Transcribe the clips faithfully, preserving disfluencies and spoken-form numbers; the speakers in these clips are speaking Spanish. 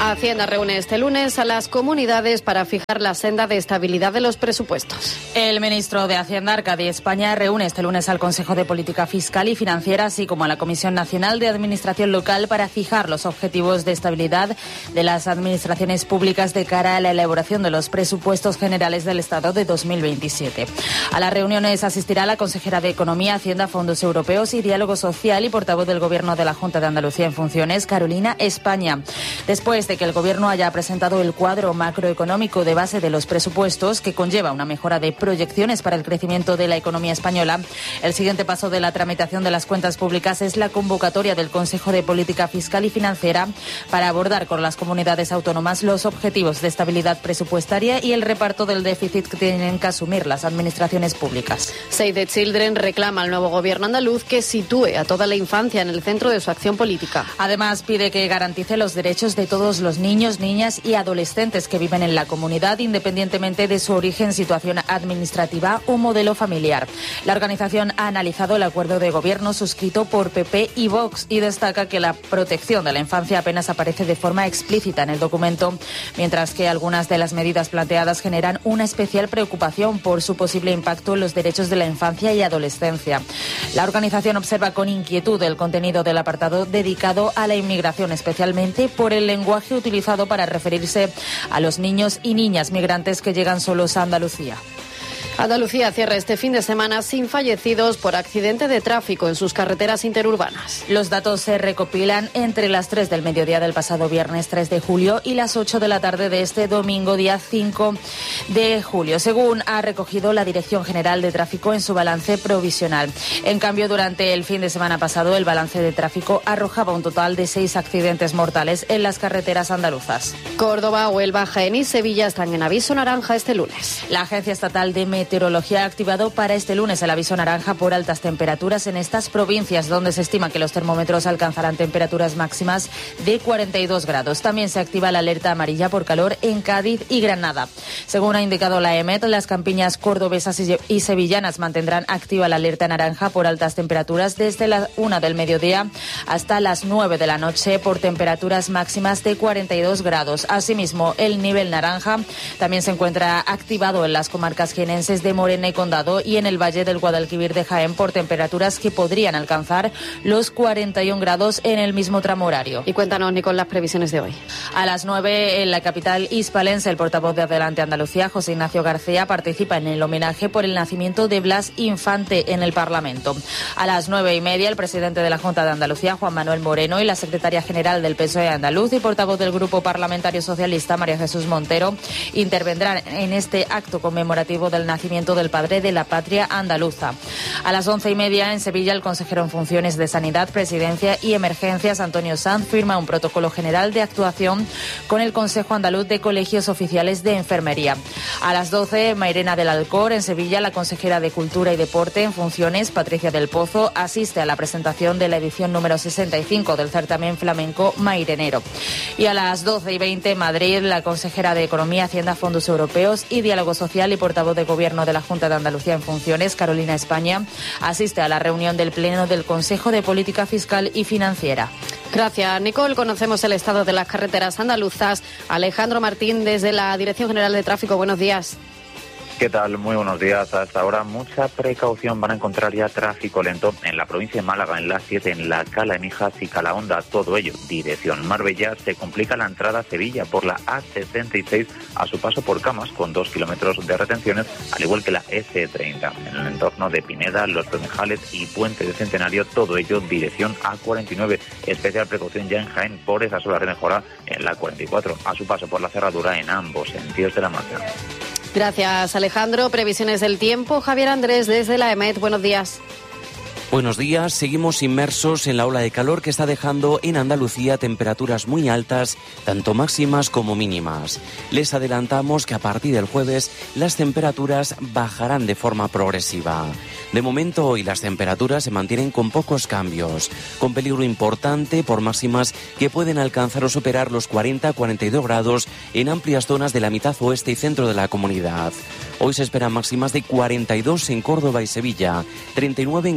Hacienda reúne este lunes a las comunidades para fijar la senda de estabilidad de los presupuestos. El ministro de Hacienda, Arcadi España, reúne este lunes al Consejo de Política Fiscal y Financiera, así como a la Comisión Nacional de Administración Local, para fijar los objetivos de estabilidad de las administraciones públicas de cara a la elaboración de los presupuestos generales del Estado de dos mil veintisiete. A las reuniones asistirá la consejera de Economía, Hacienda, Fondos Europeos y Diálogo Social y portavoz del Gobierno de la Junta de Andalucía en funciones, Carolina España. Después de que el Gobierno haya presentado el cuadro macroeconómico de base de los presupuestos, que conlleva una mejora de proyecciones para el crecimiento de la economía española, el siguiente paso de la tramitación de las cuentas públicas es la convocatoria del Consejo de Política Fiscal y Financiera para abordar con las comunidades autónomas los objetivos de estabilidad presupuestaria y el reparto del déficit que tienen que asumir las administraciones públicas. Save the Children reclama al nuevo Gobierno andaluz que sitúe a toda la infancia en el centro de su acción política. Además, pide que garantice los derechos de todos los niños, niñas y adolescentes que viven en la comunidad, independientemente de su origen, situación administrativa o modelo familiar. La organización ha analizado el acuerdo de gobierno suscrito por P P y Vox y destaca que la protección de la infancia apenas aparece de forma explícita en el documento, mientras que algunas de las medidas planteadas generan una especial preocupación por su posible impacto en los derechos de la infancia y adolescencia. La organización observa con inquietud el contenido del apartado dedicado a la inmigración, especialmente por el lenguaje utilizado para referirse a los niños y niñas migrantes que llegan solos a Andalucía. Andalucía cierra este fin de semana sin fallecidos por accidente de tráfico en sus carreteras interurbanas. Los datos se recopilan entre las tres del mediodía del pasado viernes tres de julio y las ocho de la tarde de este domingo día cinco de julio, según ha recogido la Dirección General de Tráfico en su balance provisional. En cambio, durante el fin de semana pasado, el balance de tráfico arrojaba un total de seis accidentes mortales en las carreteras andaluzas. Córdoba, Huelva, Jaén y Sevilla están en aviso naranja este lunes. La Agencia Estatal de Meteorología ha activado para este lunes el aviso naranja por altas temperaturas en estas provincias, donde se estima que los termómetros alcanzarán temperaturas máximas de cuarenta y dos grados. También se activa la alerta amarilla por calor en Cádiz y Granada. Según ha indicado la EMET, las campiñas cordobesas y sevillanas mantendrán activa la alerta naranja por altas temperaturas desde la una del mediodía hasta las nueve de la noche por temperaturas máximas de cuarenta y dos grados. Asimismo, el nivel naranja también se encuentra activado en las comarcas jienenses de Morena y Condado y en el Valle del Guadalquivir de Jaén por temperaturas que podrían alcanzar los cuarenta y un grados en el mismo tramo horario. Y cuéntanos, Nicole, las previsiones de hoy. A las nueve en la capital hispalense, el portavoz de Adelante Andalucía, José Ignacio García, participa en el homenaje por el nacimiento de Blas Infante en el Parlamento. A las nueve y media, el presidente de la Junta de Andalucía, Juan Manuel Moreno, y la secretaria general del P S O E andaluz y portavoz del Grupo Parlamentario Socialista, María Jesús Montero, intervendrán en este acto conmemorativo del nacimiento del padre de la patria andaluza. A las once y media en Sevilla, el consejero en funciones de Sanidad, Presidencia y Emergencias, Antonio Sanz, firma un protocolo general de actuación con el Consejo Andaluz de Colegios Oficiales de Enfermería. A las doce, Mairena del Alcor, en Sevilla, la consejera de Cultura y Deporte en funciones, Patricia del Pozo, asiste a la presentación de la edición número sesenta y cinco del certamen flamenco Mairenero. Y a las doce y veinte, Madrid, la consejera de Economía, Hacienda, Fondos Europeos y Diálogo Social y portavoz de Gobierno de la Junta de Andalucía en funciones, Carolina España, asiste a la reunión del Pleno del Consejo de Política Fiscal y Financiera. Gracias, Nicole. Conocemos el estado de las carreteras andaluzas. Alejandro Martín, desde la Dirección General de Tráfico, buenos días. ¿Qué tal? Muy buenos días. Hasta ahora mucha precaución. Van a encontrar ya tráfico lento en la provincia de Málaga, en la siete, en la Cala, Mijas y Calahonda. Todo ello, dirección Marbella. Se complica la entrada a Sevilla por la A setenta y seis a su paso por Camas, con dos kilómetros de retenciones, al igual que la ese treinta. En el entorno de Pineda, Los Bermejales y Puente de Centenario, todo ello, dirección A cuarenta y nueve. Especial precaución ya en Jaén por esa sola remejora en la cuarenta y cuatro, a su paso por la cerradura en ambos sentidos de la marcha. Gracias, Alejandro. Previsiones del tiempo. Javier Andrés, desde la EMET. Buenos días. Buenos días, seguimos inmersos en la ola de calor que está dejando en Andalucía temperaturas muy altas, tanto máximas como mínimas. Les adelantamos que a partir del jueves las temperaturas bajarán de forma progresiva. De momento hoy las temperaturas se mantienen con pocos cambios, con peligro importante por máximas que pueden alcanzar o superar los cuarenta a cuarenta y dos grados en amplias zonas de la mitad oeste y centro de la comunidad. Hoy se esperan máximas de cuarenta y dos en Córdoba y Sevilla, treinta y nueve en Granada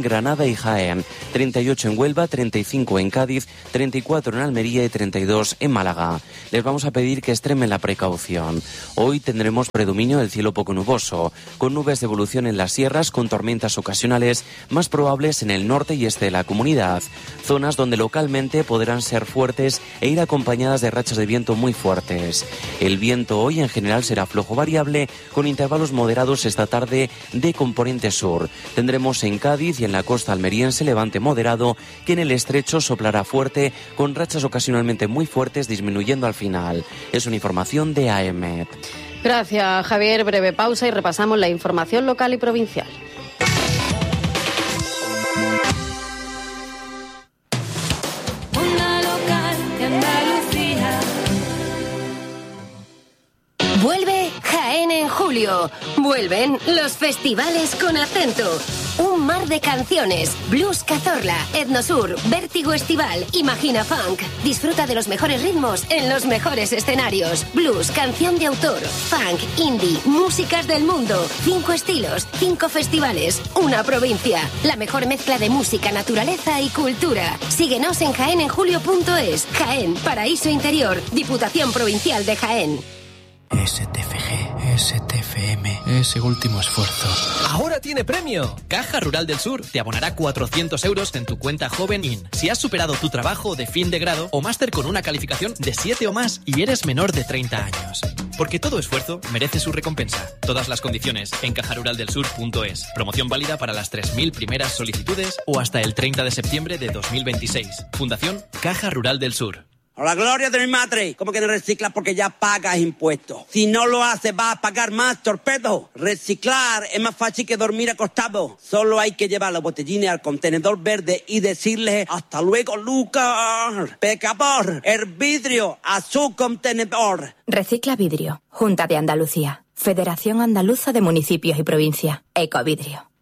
Málaga y Jaén, treinta y ocho en Huelva, treinta y cinco en Cádiz, treinta y cuatro en Almería y treinta y dos en Málaga. Les vamos a pedir que extremen la precaución. Hoy tendremos predominio del cielo poco nuboso, con nubes de evolución en las sierras, con tormentas ocasionales más probables en el norte y este de la comunidad, zonas donde localmente podrán ser fuertes e ir acompañadas de rachas de viento muy fuertes. El viento hoy en general será flojo variable, con intervalos moderados esta tarde de componente sur. Tendremos en Cádiz y en la costa almeriense levante moderado, que en el estrecho soplará fuerte, con rachas ocasionalmente muy fuertes disminuyendo al final. Es una información de A E M E T. Gracias, Javier. Breve pausa y repasamos la información local y provincial. Vuelve Jaén en julio. Vuelven los festivales con acento. Un mar de canciones. Blues Cazorla, Etnosur, Vértigo Estival, Imagina Funk. Disfruta de los mejores ritmos en los mejores escenarios. Blues, canción de autor, funk, indie, músicas del mundo. Cinco estilos, cinco festivales, una provincia. La mejor mezcla de música, naturaleza y cultura. Síguenos en jaén en julio punto es. Jaén, Paraíso Interior, Diputación Provincial de Jaén. S T F G, S T F M, ese último esfuerzo. ¡Ahora tiene premio! Caja Rural del Sur te abonará cuatrocientos euros en tu cuenta Joven In si has superado tu trabajo de fin de grado o máster con una calificación de siete o más y eres menor de treinta años. Porque todo esfuerzo merece su recompensa. Todas las condiciones en caja rural del sur punto es. Promoción válida para las tres mil primeras solicitudes o hasta el treinta de septiembre de dos mil veintiséis. Fundación Caja Rural del Sur. A la gloria de mi madre, ¿cómo que no reciclas? Porque ya pagas impuestos. Si no lo haces, vas a pagar más, torpedo. Reciclar es más fácil que dormir acostado. Solo hay que llevar los botellines al contenedor verde y decirle hasta luego, Lucas. Pecador, el vidrio a su contenedor. Recicla Vidrio. Junta de Andalucía. Federación Andaluza de Municipios y Provincias. Ecovidrio.